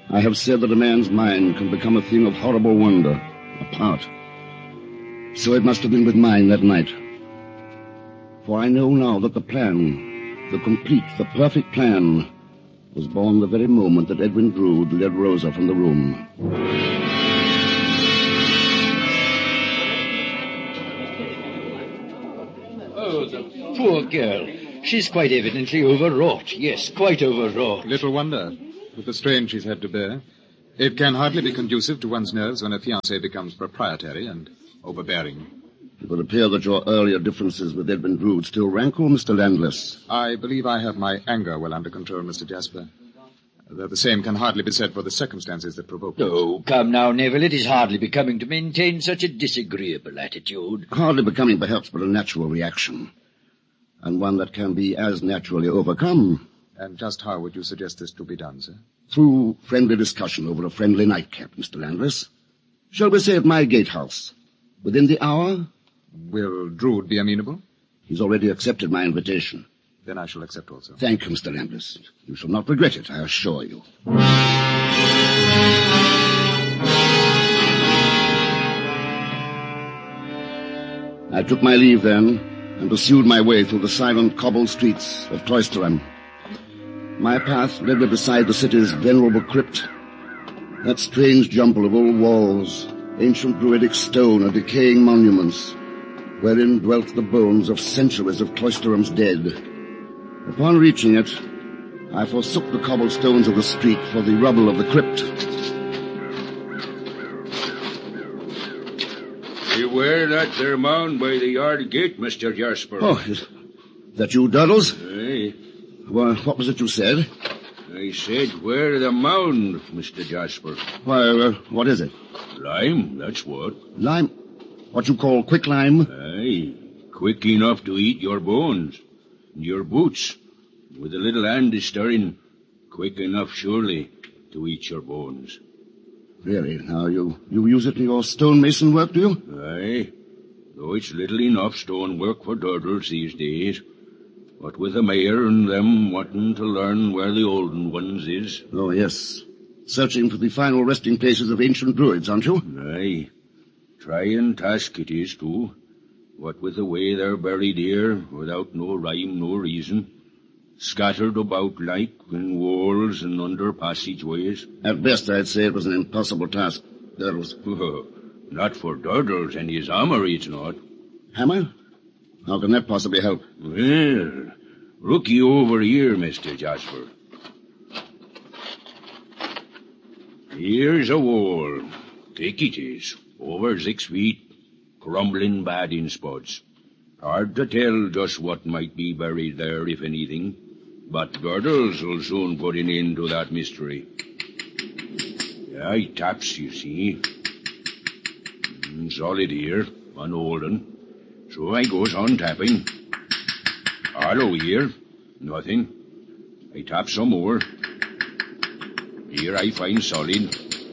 I have said that a man's mind can become a thing of horrible wonder, a part. So it must have been with mine that night. For I know now that the plan, the complete, the perfect plan, was born the very moment that Edwin Drood led Rosa from the room. Oh, the poor girl. She's quite evidently overwrought. Yes, quite overwrought. Little wonder, with the strain she's had to bear. It can hardly be conducive to one's nerves when a fiancé becomes proprietary and overbearing. It would appear that your earlier differences with Edwin Drood still rankle, Mr. Landless. I believe I have my anger well under control, Mr. Jasper. Though the same can hardly be said for the circumstances that provoked it. Oh, come now, Neville. It is hardly becoming to maintain such a disagreeable attitude. Hardly becoming, perhaps, but a natural reaction. And one that can be as naturally overcome. And just how would you suggest this to be done, sir? Through friendly discussion over a friendly nightcap, Mr. Landless. Shall we say at my gatehouse? Within the hour? Will Drood be amenable? He's already accepted my invitation. Then I shall accept also. Thank you, Mr. Landless. You shall not regret it, I assure you. I took my leave then, and pursued my way through the silent cobbled streets of Cloisterham. My path led me beside the city's venerable crypt. That strange jumble of old walls, ancient druidic stone and decaying monuments, wherein dwelt the bones of centuries of Cloisterham's dead. Upon reaching it, I forsook the cobblestones of the street for the rubble of the crypt. Beware that there mound by the yard gate, Mr. Jasper. Oh, is that you, Durdles? Aye. Well, what was it you said? I said, where the mound, Mr. Jasper? Why, what is it? Lime, that's what. Lime? What you call quicklime? Aye, quick enough to eat your bones. And your boots, with a little hand stirring, quick enough, surely, to eat your bones. Really? Now, you use it in your stonemason work, do you? Aye, though it's little enough stonework for Durdles these days. What with the mayor and them wanting to learn where the olden ones is. Oh, yes. Searching for the final resting places of ancient druids, aren't you? Aye. Trying task it is, too. What with the way they're buried here, without no rhyme, no reason. Scattered about like in walls and under passageways. At best, I'd say it was an impossible task, Durdles. Not for Durdles and his armor, it's not. Hammer? How can that possibly help? Well, look you over here, Mr. Jasper. Here's a wall. Thick it is, over 6 feet, crumbling bad in spots. Hard to tell just what might be buried there, if anything. But Durdles will soon put an end to that mystery. Aye, taps, you see. Solid here, an old un. So I goes on tapping. Hollow here, nothing. I tap some more. Here I find solid.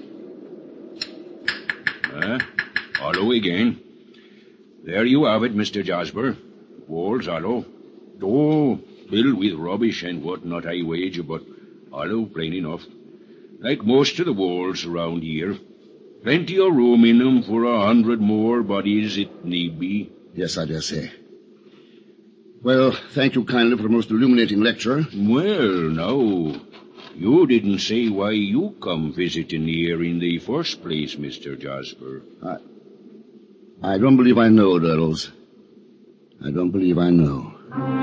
Hollow again. There you have it, Mr. Jasper. Walls hollow. Oh, filled with rubbish and what not, I wager, but hollow plain enough. Like most of the walls around here. Plenty of room in them for 100 more bodies it need be. Yes, I dare say. Well, thank you kindly for a most illuminating lecture. Well, now, you didn't say why you come visiting here in the first place, Mr. Jasper. I don't believe I know, Durdles. I don't believe I know.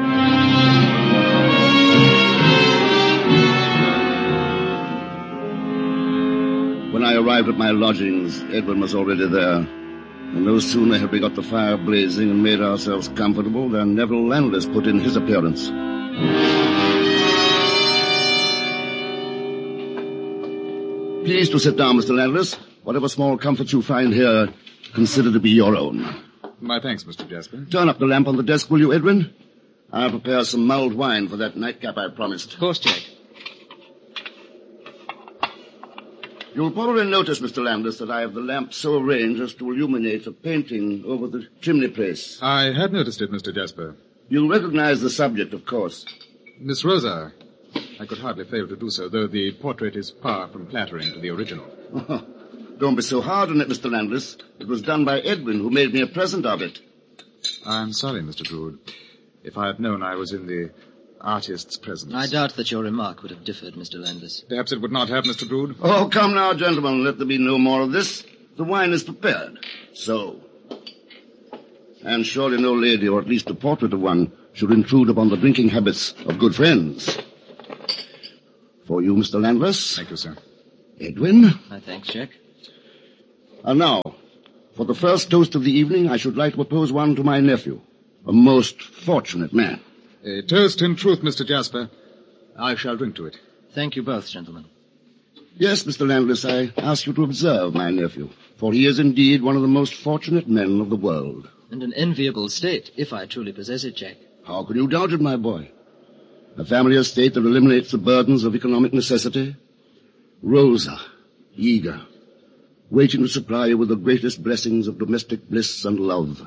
When I arrived at my lodgings, Edwin was already there. And no sooner had we got the fire blazing and made ourselves comfortable than Neville Landless put in his appearance. Please to sit down, Mr. Landless. Whatever small comforts you find here, consider to be your own. My thanks, Mr. Jasper. Turn up the lamp on the desk, will you, Edwin? I'll prepare some mulled wine for that nightcap I promised. Of course, Jack. You'll probably notice, Mr. Landless, that I have the lamp so arranged as to illuminate a painting over the chimney place. I had noticed it, Mr. Jasper. You'll recognize the subject, of course. Miss Rosa. I could hardly fail to do so, though the portrait is far from flattering to the original. Oh, don't be so hard on it, Mr. Landless. It was done by Edwin, who made me a present of it. I'm sorry, Mr. Drood. If I had known I was in the artist's presence. I doubt that your remark would have differed, Mr. Landless. Perhaps it would not have, Mr. Drood. Oh, come now, gentlemen. Let there be no more of this. The wine is prepared. So. And surely no lady, or at least a portrait of one, should intrude upon the drinking habits of good friends. For you, Mr. Landless. Thank you, sir. Edwin. My thanks, Jack. And now, for the first toast of the evening, I should like to propose one to my nephew, a most fortunate man. A toast in truth, Mr. Jasper. I shall drink to it. Thank you both, gentlemen. Yes, Mr. Landless, I ask you to observe my nephew, for he is indeed one of the most fortunate men of the world. And an enviable state, if I truly possess it, Jack. How can you doubt it, my boy? A family estate that eliminates the burdens of economic necessity. Rosa, eager, waiting to supply you with the greatest blessings of domestic bliss and love.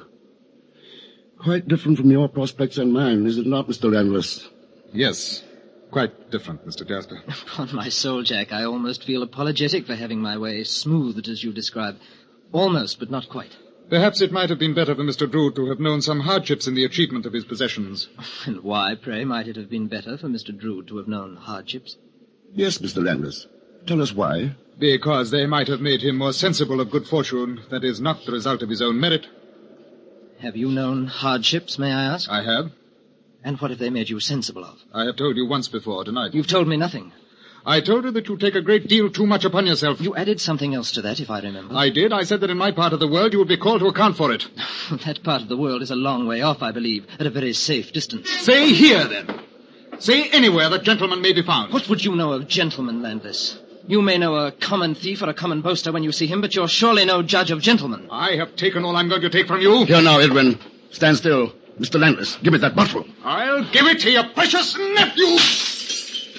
Quite different from your prospects and mine, is it not, Mr. Landless? Yes, quite different, Mr. Jasper. Upon my soul, Jack, I almost feel apologetic for having my way smoothed as you describe. Almost, but not quite. Perhaps it might have been better for Mr. Drood to have known some hardships in the achievement of his possessions. And why, pray, might it have been better for Mr. Drood to have known hardships? Yes, Mr. Landless. Tell us why. Because they might have made him more sensible of good fortune that is not the result of his own merit. Have you known hardships, may I ask? I have. And what have they made you sensible of? I have told you once before tonight. You've told me nothing. I told you that you take a great deal too much upon yourself. You added something else to that, if I remember. I did. I said that in my part of the world you would be called to account for it. That part of the world is a long way off, I believe, at a very safe distance. Say here, then. Say anywhere that gentleman may be found. What would you know of gentlemen, Landless? You may know a common thief or a common boaster when you see him, but you're surely no judge of gentlemen. I have taken all I'm going to take from you. Here now, Edwin. Stand still. Mr. Landless, give me that bottle. I'll give it to your precious nephew.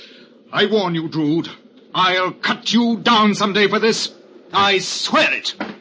I warn you, Drood. I'll cut you down someday for this. I swear it.